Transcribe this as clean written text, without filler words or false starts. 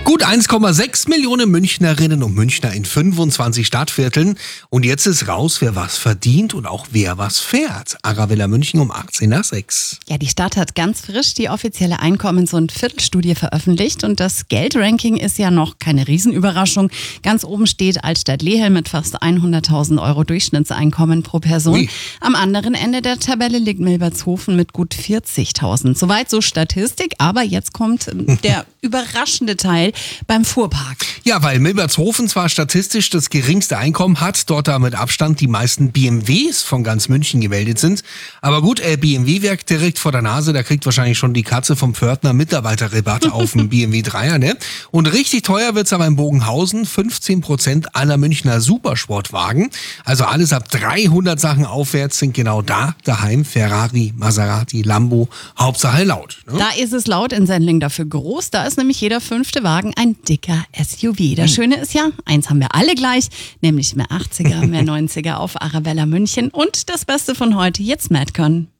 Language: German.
Gut 1,6 Millionen Münchnerinnen und Münchner in 25 Stadtvierteln. Und jetzt ist raus, wer was verdient und auch wer was fährt. Arabella München um 18:06. Ja, die Stadt hat ganz frisch die offizielle Einkommens- und Viertelstudie veröffentlicht. Und das Geldranking ist ja noch keine Riesenüberraschung. Ganz oben steht Altstadt Lehel mit fast 100.000 Euro Durchschnittseinkommen pro Person. Ui. Am anderen Ende der Tabelle liegt Milbertshofen mit gut 40.000. Soweit so Statistik. Aber jetzt kommt der überraschende Teil beim Fuhrpark. Ja, weil Milbertshofen zwar statistisch das geringste Einkommen hat, dort da mit Abstand die meisten BMWs von ganz München gemeldet sind. Aber gut, BMW-Werk direkt vor der Nase, da kriegt wahrscheinlich schon die Katze vom Pförtner Mitarbeiterrabatt auf dem BMW 3er, ne? Und richtig teuer wird's aber in Bogenhausen, 15% aller Münchner Supersportwagen. Also alles ab 300 Sachen aufwärts sind genau da daheim. Ferrari, Maserati, Lambo, Hauptsache laut. Ne? Da ist es laut, in Sendling dafür groß. Da ist nämlich jeder 5. Wagen ein dicker SUV. Das Schöne ist ja, eins haben wir alle gleich, nämlich mehr 80er, mehr 90er auf Arabella München. Und das Beste von heute, jetzt Madcon.